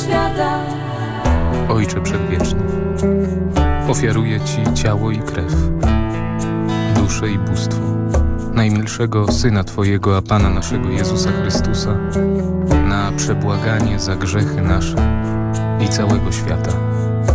świata. Ojcze Przedwieczny, ofiaruję Ci ciało i krew, duszę i bóstwo najmilszego Syna Twojego, a Pana naszego Jezusa Chrystusa, na przebłaganie za grzechy nasze i całego świata.